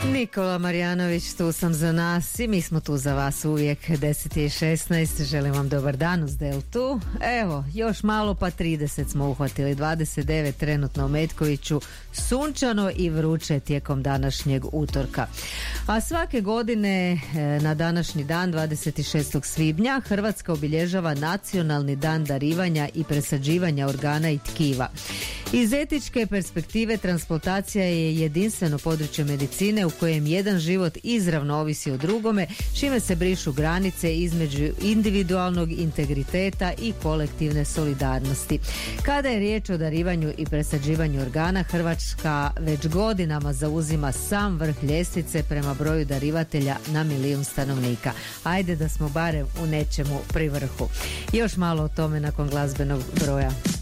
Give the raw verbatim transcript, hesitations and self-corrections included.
Nikola Marjanović, tu sam za nas i mi smo tu za vas uvijek. Deset i šesnaest, želim vam dobar dan uz Deltu. Evo, još malo pa trideset smo uhvatili, dvadeset devet trenutno u Metkoviću, sunčano i vruće tijekom današnjeg utorka. A svake godine na današnji dan, dvadeset šestog svibnja, Hrvatska obilježava Nacionalni dan darivanja i presađivanja organa i tkiva. Iz etičke perspektive transplantacija je jedinstveno područje medicine u kojem jedan život izravno ovisi o drugome, čime se brišu granice između individualnog integriteta i kolektivne solidarnosti. Kada je riječ o darivanju i presađivanju organa, Hrvatska već godinama zauzima sam vrh ljestvice prema broju darivatelja na milijun stanovnika. Ajde da smo barem u nečemu pri vrhu. Još malo o tome nakon glazbenog broja.